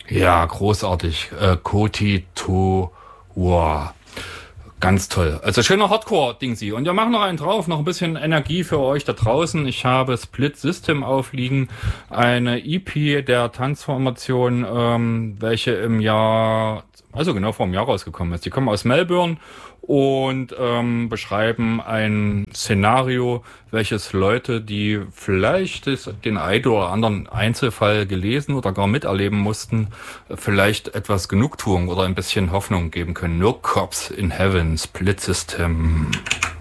Ja, großartig. Koti To War. Ganz toll. Also schöner Hardcore-Dingsi. Und wir machen noch einen drauf, noch ein bisschen Energie für euch da draußen. Ich habe Split System aufliegen, eine EP der Transformation, welche im Jahr, also genau vor einem Jahr rausgekommen ist. Die kommen aus Melbourne und beschreiben ein Szenario, welches Leute, die vielleicht den einen oder anderen Einzelfall gelesen oder gar miterleben mussten, vielleicht etwas Genugtuung oder ein bisschen Hoffnung geben können. No Cops in Heaven, Split System.